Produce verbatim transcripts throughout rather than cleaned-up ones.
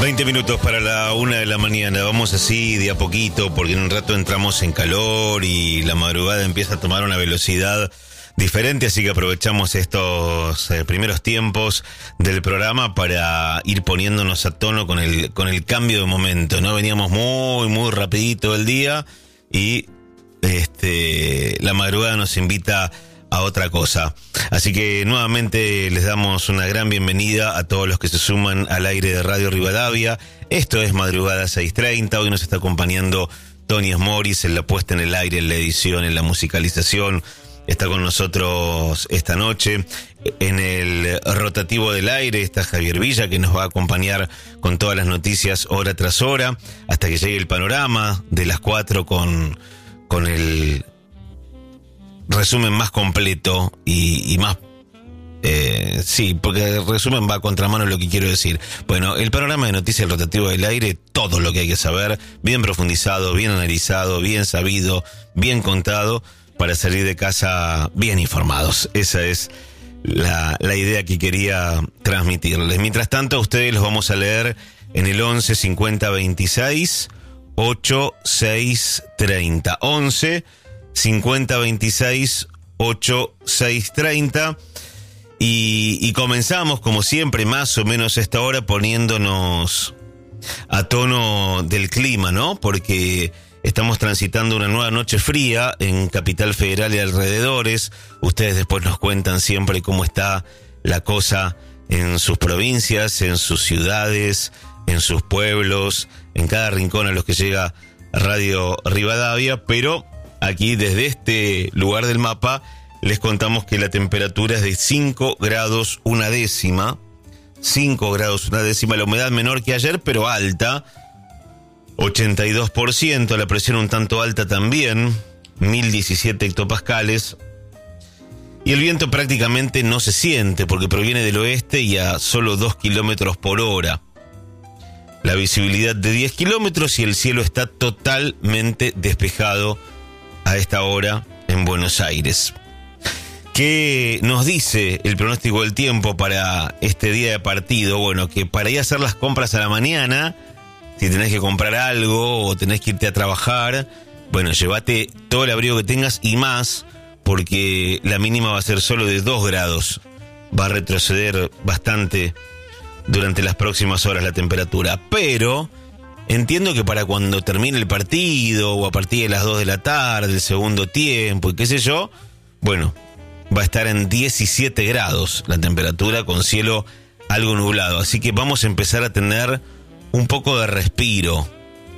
veinte minutos para la una de la mañana. Vamos así de a poquito porque en un rato entramos en calor y la madrugada empieza a tomar una velocidad diferente, así que aprovechamos estos eh, primeros tiempos del programa para ir poniéndonos a tono con el con el cambio de momento, ¿no? Veníamos muy, muy rapidito el día y este la madrugada nos invita a otra cosa. Así que nuevamente les damos una gran bienvenida a todos los que se suman al aire de Radio Rivadavia. Esto es Madrugada seis treinta. Hoy nos está acompañando Tony Asmoris en la puesta en el aire, en la edición, en la musicalización. Está con nosotros esta noche. En el rotativo del aire está Javier Villa, que nos va a acompañar con todas las noticias hora tras hora, hasta que llegue el panorama de las cuatro con, con el resumen más completo y, y más... Eh, sí, porque el resumen va a contramano lo que quiero decir. Bueno, el panorama de noticias del rotativo del aire, todo lo que hay que saber, bien profundizado, bien analizado, bien sabido, bien contado, para salir de casa bien informados. Esa es la, la idea que quería transmitirles. Mientras tanto, a ustedes los vamos a leer en el once cincuenta veintiséis ochenta y seis treinta. once cincuenta veintiséis ochenta y seis treinta. Y, y comenzamos, como siempre, más o menos a esta hora, poniéndonos a tono del clima, ¿no? Porque estamos transitando una nueva noche fría en Capital Federal y alrededores. Ustedes después nos cuentan siempre cómo está la cosa en sus provincias, en sus ciudades, en sus pueblos, en cada rincón a los que llega Radio Rivadavia. Pero aquí, desde este lugar del mapa, les contamos que la temperatura es de cinco grados una décima. cinco grados una décima, la humedad menor que ayer, pero alta. ochenta y dos por ciento, la presión un tanto alta también, mil diecisiete hectopascales. Y el viento prácticamente no se siente porque proviene del oeste y a solo dos kilómetros por hora. La visibilidad de diez kilómetros y el cielo está totalmente despejado a esta hora en Buenos Aires. ¿Qué nos dice el pronóstico del tiempo para este día de partido? Bueno, que para ir a hacer las compras a la mañana, si tenés que comprar algo o tenés que irte a trabajar, bueno, llévate todo el abrigo que tengas y más, porque la mínima va a ser solo de dos grados. Va a retroceder bastante durante las próximas horas la temperatura. Pero entiendo que para cuando termine el partido o a partir de las dos de la tarde, el segundo tiempo y qué sé yo, bueno, va a estar en diecisiete grados la temperatura con cielo algo nublado. Así que vamos a empezar a tener un poco de respiro.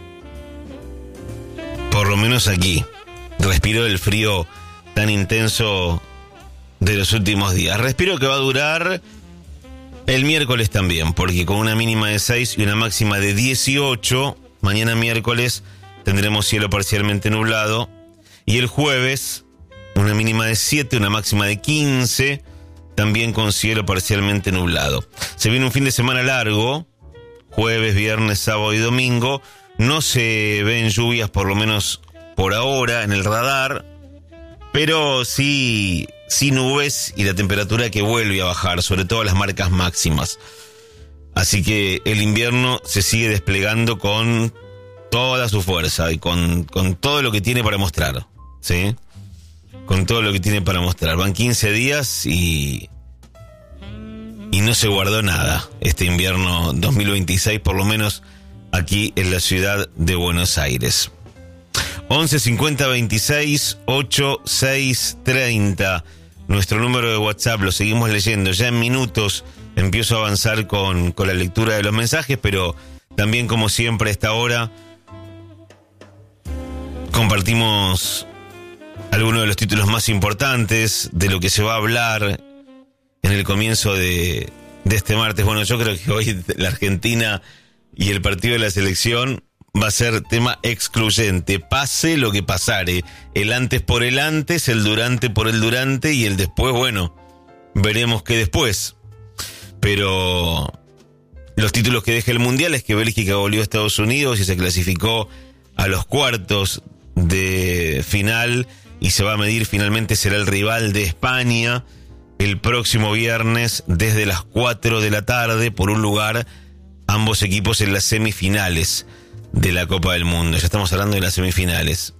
Por lo menos aquí. Respiro del frío tan intenso de los últimos días. Respiro que va a durar el miércoles también, porque con una mínima de seis y una máxima de dieciocho, mañana miércoles tendremos cielo parcialmente nublado. Y el jueves, una mínima de siete, una máxima de quince, también con cielo parcialmente nublado. Se viene un fin de semana largo, jueves, viernes, sábado y domingo. No se ven lluvias, por lo menos por ahora, en el radar, pero sí, sí nubes y la temperatura que vuelve a bajar, sobre todo las marcas máximas. Así que el invierno se sigue desplegando con toda su fuerza y con, con todo lo que tiene para mostrar, ¿sí? Con todo lo que tiene para mostrar. Van quince días y... y no se guardó nada este invierno dos mil veintiséis, por lo menos aquí en la ciudad de Buenos Aires. once cincuenta veintiséis ochenta y seis treinta, nuestro número de WhatsApp, lo seguimos leyendo. Ya en minutos empiezo a avanzar con, con la lectura de los mensajes, pero también, como siempre, a esta hora compartimos algunos de los títulos más importantes de lo que se va a hablar en el comienzo de, de este martes. Bueno, yo creo que hoy la Argentina y el partido de la selección va a ser tema excluyente, pase lo que pasare. El antes por el antes, el durante por el durante y el después, bueno, veremos qué después. Pero los títulos que deja el Mundial es que Bélgica goleó a Estados Unidos y se clasificó a los cuartos de final y se va a medir, finalmente será el rival de España el próximo viernes desde las cuatro de la tarde por un lugar a ambos equipos en las semifinales de la Copa del Mundo. Ya estamos hablando de las semifinales.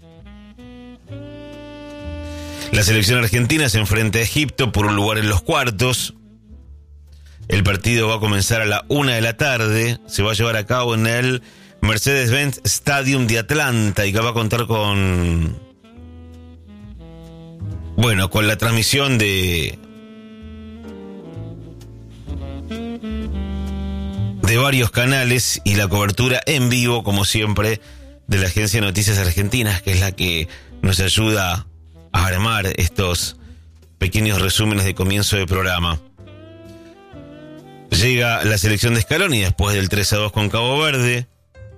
La selección argentina se enfrenta a Egipto por un lugar en los cuartos. El partido va a comenzar a la una de la tarde. Se va a llevar a cabo en el Mercedes-Benz Stadium de Atlanta y que va a contar con, bueno, con la transmisión de de varios canales y la cobertura en vivo, como siempre, de la Agencia de Noticias Argentinas, que es la que nos ayuda a armar estos pequeños resúmenes de comienzo de programa. Llega la selección de Scaloni después del tres a dos con Cabo Verde.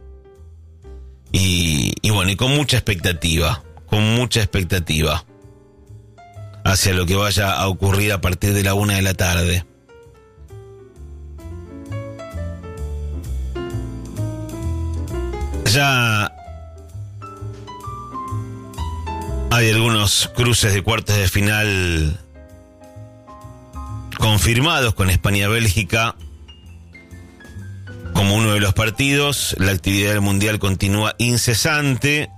Y, y bueno, y con mucha expectativa, con mucha expectativa hacia lo que vaya a ocurrir a partir de la una de la tarde. Ya hay algunos cruces de cuartos de final confirmados con España-Bélgica como uno de los partidos. La actividad del Mundial continúa incesante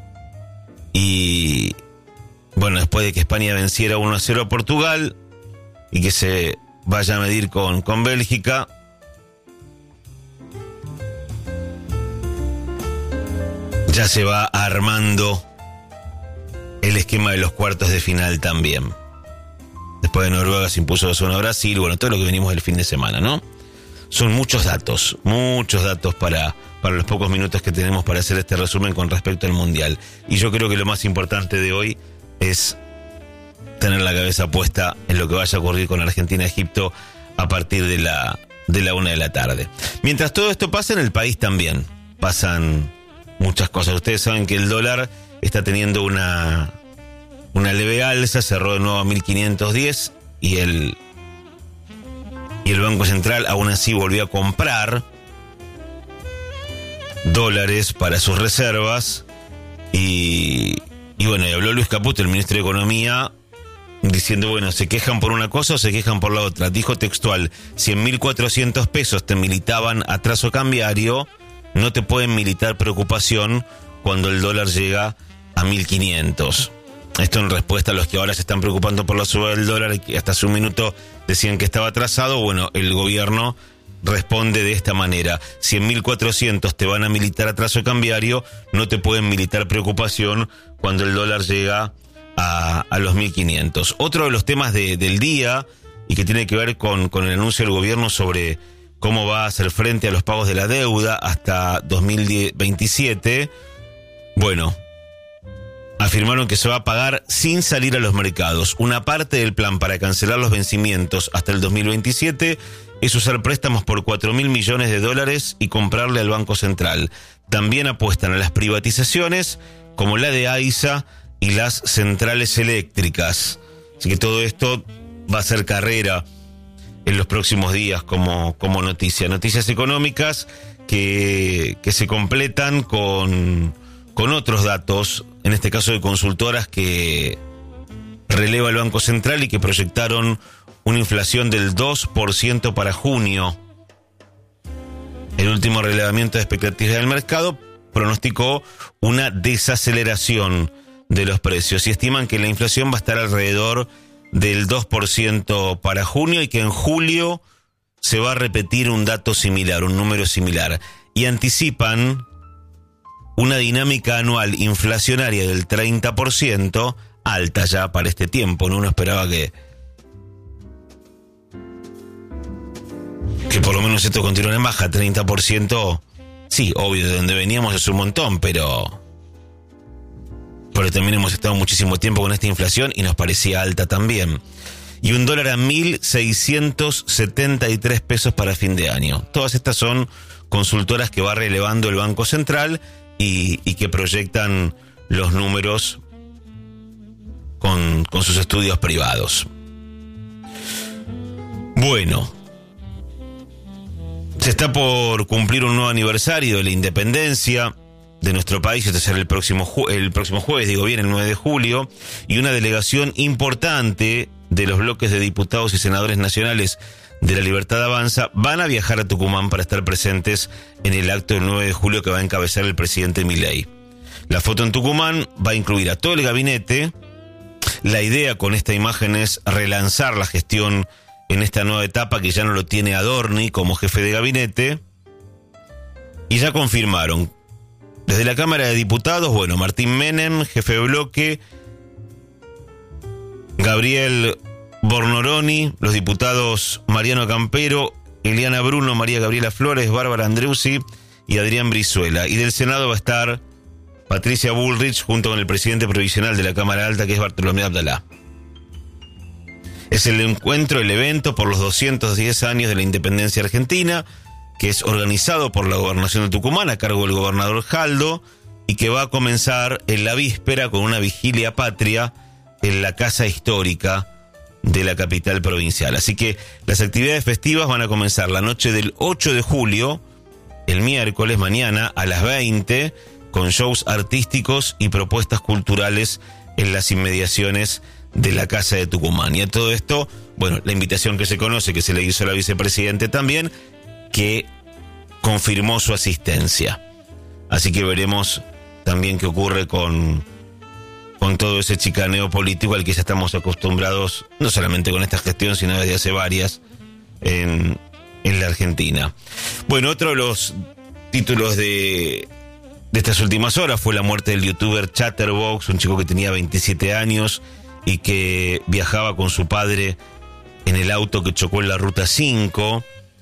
y bueno, después de que España venciera uno a cero a Portugal y que se vaya a medir con, con Bélgica, ya se va armando el esquema de los cuartos de final también. Después de Noruega se impuso dos a uno a Brasil, bueno, todo lo que venimos del fin de semana, ¿no? Son muchos datos, muchos datos para, para los pocos minutos que tenemos para hacer este resumen con respecto al Mundial. Y yo creo que lo más importante de hoy es tener la cabeza puesta en lo que vaya a ocurrir con Argentina-Egipto a partir de la, de la una de la tarde. Mientras todo esto pasa, en el país también pasan muchas cosas. Ustedes saben que el dólar está teniendo una, una leve alza, cerró de nuevo a mil quinientos diez y el, y el Banco Central aún así volvió a comprar dólares para sus reservas. Y, y bueno, y habló Luis Caputo, el ministro de Economía, diciendo, bueno, ¿se quejan por una cosa o se quejan por la otra? Dijo textual: si en mil cuatrocientos pesos te militaban atraso cambiario, no te pueden militar preocupación cuando el dólar llega a mil quinientos. Esto en respuesta a los que ahora se están preocupando por la suba del dólar y que hasta hace un minuto decían que estaba atrasado. Bueno, el gobierno responde de esta manera: si en mil cuatrocientos te van a militar atraso cambiario, no te pueden militar preocupación cuando el dólar llega a, a los mil quinientos. Otro de los temas de, del día, y que tiene que ver con, con el anuncio del gobierno sobre cómo va a hacer frente a los pagos de la deuda hasta dos mil veintisiete. Bueno, afirmaron que se va a pagar sin salir a los mercados. Una parte del plan para cancelar los vencimientos hasta el dos mil veintisiete es usar préstamos por cuatro mil millones de dólares y comprarle al Banco Central. También apuestan a las privatizaciones como la de AISA y las centrales eléctricas. Así que todo esto va a ser carrera en los próximos días como, como noticia. Noticias económicas que, que se completan con, con otros datos, en este caso de consultoras que releva el Banco Central y que proyectaron una inflación del dos por ciento para junio. El último relevamiento de expectativas del mercado pronosticó una desaceleración de los precios y estiman que la inflación va a estar alrededor del dos por ciento para junio y que en julio se va a repetir un dato similar, un número similar. Y anticipan una dinámica anual inflacionaria del treinta por ciento, alta ya para este tiempo, ¿no? Uno esperaba que que por lo menos esto continúe en baja. Treinta por ciento, sí, obvio, de donde veníamos es un montón, pero pero también hemos estado muchísimo tiempo con esta inflación y nos parecía alta también. Y un dólar a mil seiscientos setenta y tres pesos para fin de año. Todas estas son consultoras que va relevando el Banco Central y, y que proyectan los números con, con sus estudios privados. Bueno, se está por cumplir un nuevo aniversario de la independencia de nuestro país. Este será el próximo, ju- el próximo jueves, digo bien, el nueve de julio, y una delegación importante de los bloques de diputados y senadores nacionales de La Libertad Avanza van a viajar a Tucumán para estar presentes en el acto del nueve de julio que va a encabezar el presidente Milei. La foto en Tucumán va a incluir a todo el gabinete. La idea con esta imagen es relanzar la gestión en esta nueva etapa que ya no lo tiene Adorni como jefe de gabinete. Y ya confirmaron desde la Cámara de Diputados, bueno, Martín Menem, jefe de bloque, Gabriel Bornoroni, los diputados Mariano Campero, Eliana Bruno, María Gabriela Flores, Bárbara Andreusi y Adrián Brizuela. Y del Senado va a estar Patricia Bullrich junto con el presidente provisional de la Cámara Alta, que es Bartolomé Abdalá. Es el encuentro, el evento por los doscientos diez años de la independencia argentina, que es organizado por la Gobernación de Tucumán a cargo del gobernador Jaldo y que va a comenzar en la víspera con una vigilia patria en la Casa Histórica de la capital provincial. Así que las actividades festivas van a comenzar la noche del ocho de julio, el miércoles, mañana a las veinte, con shows artísticos y propuestas culturales en las inmediaciones de la Casa de Tucumán. Y a todo esto, bueno, la invitación que se conoce, que se le hizo a la vicepresidente también, que confirmó su asistencia. Así que veremos también qué ocurre con, con todo ese chicaneo político al que ya estamos acostumbrados, no solamente con esta gestión, sino desde hace varias en, en la Argentina. Bueno, otro de los títulos de, de estas últimas horas fue la muerte del youtuber Chatterbox, un chico que tenía veintisiete años y que viajaba con su padre en el auto que chocó en la Ruta cinco.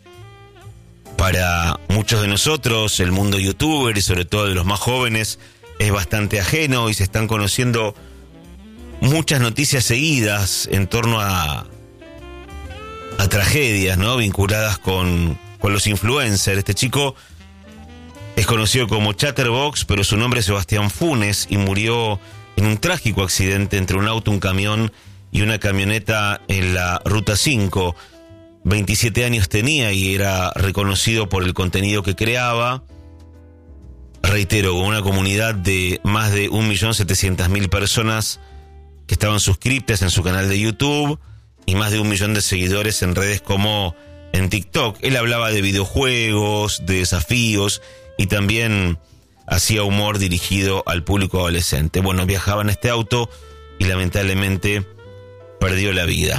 Para muchos de nosotros, el mundo youtuber y sobre todo de los más jóvenes es bastante ajeno y se están conociendo muchas noticias seguidas en torno a, a tragedias, ¿no?, vinculadas con, con los influencers. Este chico es conocido como Chatterbox, pero su nombre es Sebastián Funes y murió en un trágico accidente entre un auto, un camión y una camioneta en la Ruta cinco. veintisiete años tenía y era reconocido por el contenido que creaba. Reitero, con una comunidad de más de un millón setecientas mil personas que estaban suscritas en su canal de YouTube y más de un millón de seguidores en redes como en TikTok. Él hablaba de videojuegos, de desafíos y también hacía humor dirigido al público adolescente. Bueno, viajaba en este auto y lamentablemente perdió la vida.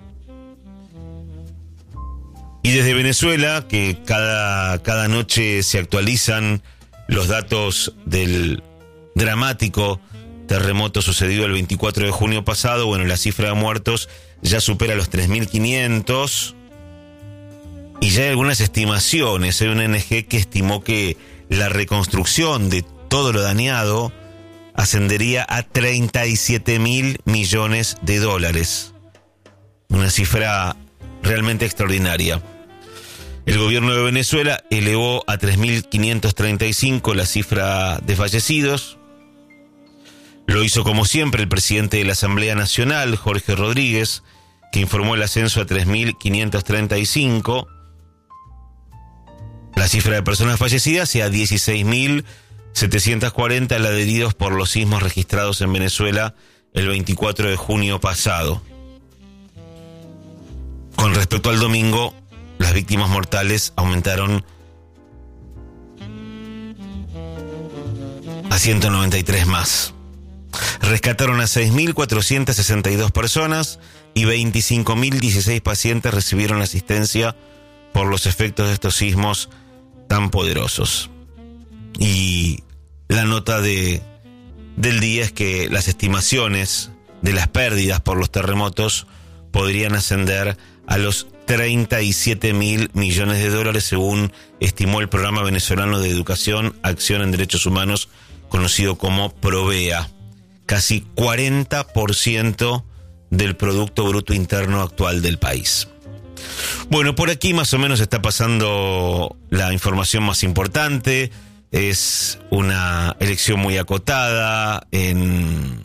Y desde Venezuela, que cada, cada noche se actualizan los datos del dramático terremoto sucedido el veinticuatro de junio pasado, bueno, la cifra de muertos ya supera los tres mil quinientos y ya hay algunas estimaciones. Hay una O N Ge que estimó que la reconstrucción de todo lo dañado ascendería a treinta y siete mil millones de dólares. Una cifra realmente extraordinaria. El gobierno de Venezuela elevó a tres mil quinientos treinta y cinco la cifra de fallecidos. Lo hizo como siempre el presidente de la Asamblea Nacional, Jorge Rodríguez, que informó el ascenso a tres mil quinientos treinta y cinco. La cifra de personas fallecidas y a dieciséis mil setecientos cuarenta, la de heridos por los sismos registrados en Venezuela el veinticuatro de junio pasado. Con respecto al domingo, las víctimas mortales aumentaron a ciento noventa y tres más. Rescataron a seis mil cuatrocientas sesenta y dos personas y veinticinco mil dieciséis pacientes recibieron asistencia por los efectos de estos sismos tan poderosos. Y la nota de, del día es que las estimaciones de las pérdidas por los terremotos podrían ascender a los treinta y siete mil millones de dólares, según estimó el Programa Venezolano de Educación, Acción en Derechos Humanos, conocido como PROVEA. Casi cuarenta por ciento del Producto Bruto Interno actual del país. Bueno, por aquí más o menos está pasando la información más importante. Es una elección muy acotada, en,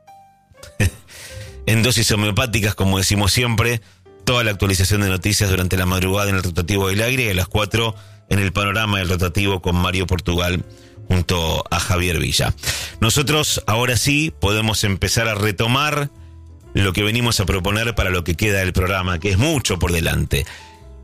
en dosis homeopáticas, como decimos siempre. Toda la actualización de noticias durante la madrugada en el rotativo del aire y a las cuatro en el panorama del rotativo con Mario Portugal junto a Javier Villa. Nosotros ahora sí podemos empezar a retomar lo que venimos a proponer para lo que queda del programa, que es mucho por delante.